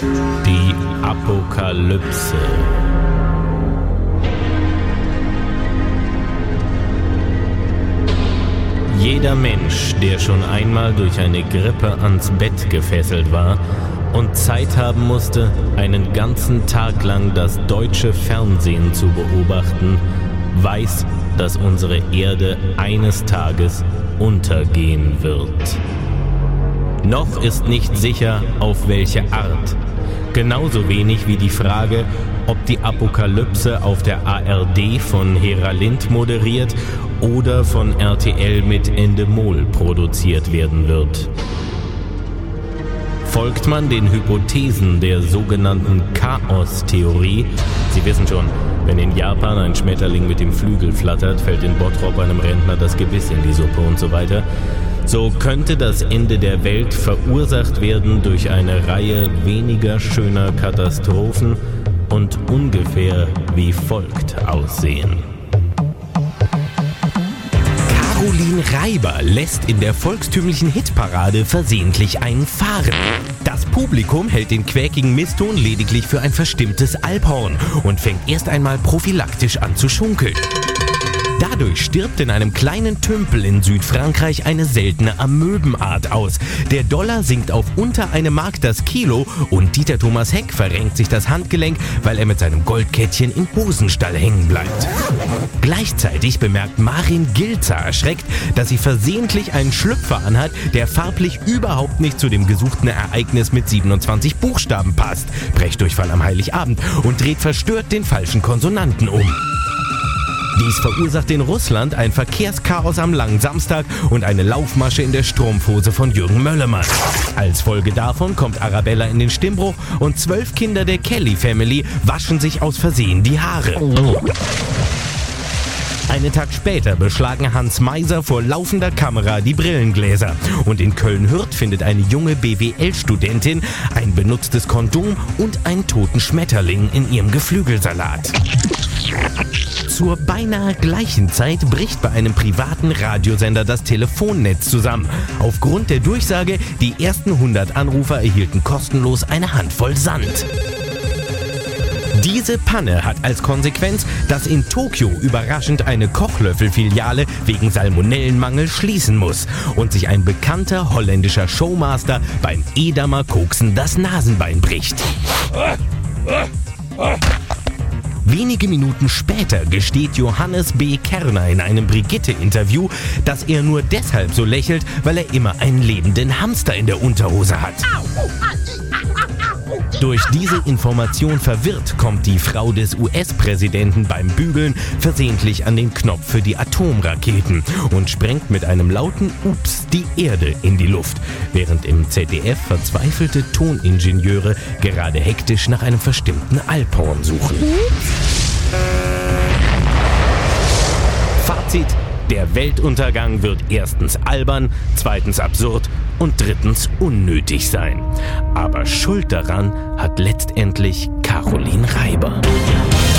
Die Apokalypse. Jeder Mensch, der schon einmal durch eine Grippe ans Bett gefesselt war und Zeit haben musste, einen ganzen Tag lang das deutsche Fernsehen zu beobachten, weiß, dass unsere Erde eines Tages untergehen wird. Noch ist nicht sicher, auf welche Art. Genauso wenig wie die Frage, ob die Apokalypse auf der ARD von Hera Lind moderiert oder von RTL mit Endemol produziert werden wird. Folgt man den Hypothesen der sogenannten Chaos-Theorie, Sie wissen schon, wenn in Japan ein Schmetterling mit dem Flügel flattert, fällt in Bottrop einem Rentner das Gebiss in die Suppe und so weiter, so könnte das Ende der Welt verursacht werden durch eine Reihe weniger schöner Katastrophen und ungefähr wie folgt aussehen. Caroline Reiber lässt in der volkstümlichen Hitparade versehentlich einen fahren. Das Publikum hält den quäkigen Misston lediglich für ein verstimmtes Alphorn und fängt erst einmal prophylaktisch an zu schunkeln. Dadurch stirbt in einem kleinen Tümpel in Südfrankreich eine seltene Amöbenart aus. Der Dollar sinkt auf unter 1 Mark das Kilo und Dieter Thomas Heck verrenkt sich das Handgelenk, weil er mit seinem Goldkettchen im Hosenstall hängen bleibt. Gleichzeitig bemerkt Marin Gilzer erschreckt, dass sie versehentlich einen Schlüpfer anhat, der farblich überhaupt nicht zu dem gesuchten Ereignis mit 27 Buchstaben passt. Brechdurchfall am Heiligabend und dreht verstört den falschen Konsonanten um. Dies verursacht in Russland ein Verkehrschaos am langen Samstag und eine Laufmasche in der Strumpfhose von Jürgen Möllermann. Als Folge davon kommt Arabella in den Stimmbruch und 12 Kinder der Kelly Family waschen sich aus Versehen die Haare. Einen Tag später beschlagen Hans Meiser vor laufender Kamera die Brillengläser. Und in Köln-Hürth findet eine junge BWL-Studentin ein benutztes Kondom und einen toten Schmetterling in ihrem Geflügelsalat. Zur beinahe gleichen Zeit bricht bei einem privaten Radiosender das Telefonnetz zusammen. Aufgrund der Durchsage, die ersten 100 Anrufer erhielten kostenlos eine Handvoll Sand. Diese Panne hat als Konsequenz, dass in Tokio überraschend eine Kochlöffel-Filiale wegen Salmonellenmangel schließen muss und sich ein bekannter holländischer Showmaster beim Edamer Koksen das Nasenbein bricht. Wenige Minuten später gesteht Johannes B. Kerner in einem Brigitte-Interview, dass er nur deshalb so lächelt, weil er immer einen lebenden Hamster in der Unterhose hat. Durch diese Information verwirrt kommt die Frau des US-Präsidenten beim Bügeln versehentlich an den Knopf für die Atomraketen und sprengt mit einem lauten Ups die Erde in die Luft, während im ZDF verzweifelte Toningenieure gerade hektisch nach einem verstimmten Alphorn suchen. Fazit: Der Weltuntergang wird erstens albern, zweitens absurd und drittens unnötig sein. Aber Schuld daran hat letztendlich Caroline Reiber.